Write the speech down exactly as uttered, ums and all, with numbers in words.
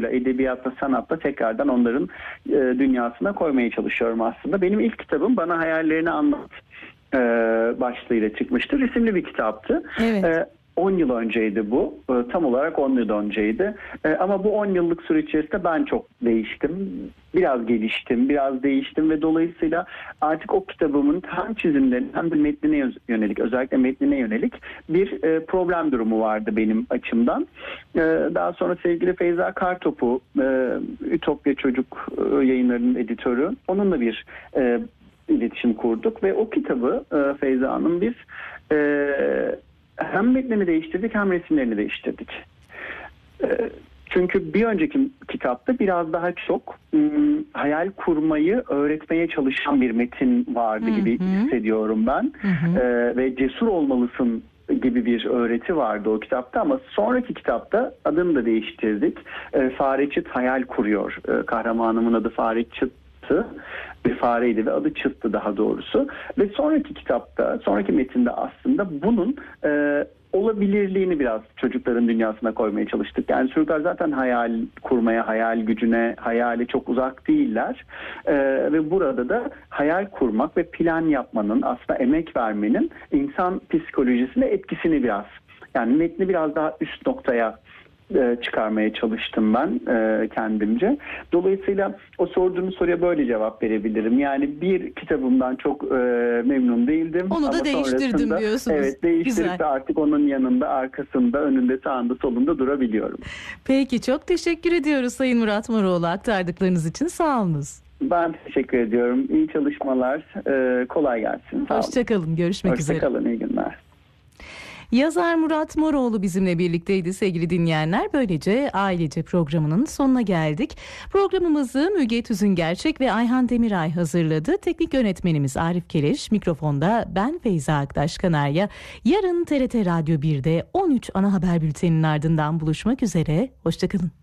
ruhuyla, edebiyatla, sanatla tekrardan onların e, dünyasına koymaya çalışıyorum aslında. Benim ilk kitabım Bana Hayallerini Anlat e, başlığıyla çıkmıştı. Resimli bir kitaptı. Evet. E, on yıl önceydi bu. Tam olarak on yıl önceydi. Ama bu on yıllık süre içerisinde ben çok değiştim. Biraz geliştim, biraz değiştim ve dolayısıyla artık o kitabımın hem çizimlerine hem de metnine yönelik, özellikle metnine yönelik bir problem durumu vardı benim açımdan. Daha sonra sevgili Feyza Kartopu, Ütopya Çocuk Yayınları'nın editörü, onunla bir iletişim kurduk ve o kitabı Feyza Hanım biz hem metnini değiştirdik hem resimlerini değiştirdik. Çünkü bir önceki kitapta biraz daha çok ım, hayal kurmayı öğretmeye çalışan bir metin vardı Hı-hı. gibi hissediyorum ben. Ee, ve cesur olmalısın gibi bir öğreti vardı o kitapta, ama sonraki kitapta adını da değiştirdik. Ee, Fare Çıt hayal kuruyor. Ee, kahramanımın adı Fare Çıt. Bir fareydi ve adı Çıt'tı daha doğrusu. Ve sonraki kitapta, sonraki metinde aslında bunun e, olabilirliğini biraz çocukların dünyasına koymaya çalıştık. Yani çocuklar zaten hayal kurmaya, hayal gücüne, hayali çok uzak değiller. E, ve burada da hayal kurmak ve plan yapmanın, aslında emek vermenin insan psikolojisine etkisini biraz, yani metni biraz daha üst noktaya çıkarmaya çalıştım ben e, kendimce. Dolayısıyla o sorduğunuz soruya böyle cevap verebilirim. Yani bir kitabımdan çok e, memnun değildim. Onu ama da değiştirdim diyorsunuz. Evet, değiştirip de artık onun yanında, arkasında, önünde, sağında, solunda durabiliyorum. Peki, çok teşekkür ediyoruz Sayın Murat Moroğlu aktardıklarınız için. Sağ olunuz. Ben teşekkür ediyorum. İyi çalışmalar. E, kolay gelsin. Hoşçakalın. Görüşmek Hoşça üzere. Hoşçakalın. İyi günler. Yazar Murat Moroğlu bizimle birlikteydi sevgili dinleyenler. Böylece Ailece programının sonuna geldik. Programımızı Müge Tüzüngerçek ve Ayhan Demiray hazırladı. Teknik yönetmenimiz Arif Keleş, mikrofonda ben Feyza Aktaş Kanarya. Yarın T R T Radyo bir'de on üç ana haber bülteninin ardından buluşmak üzere. Hoşçakalın.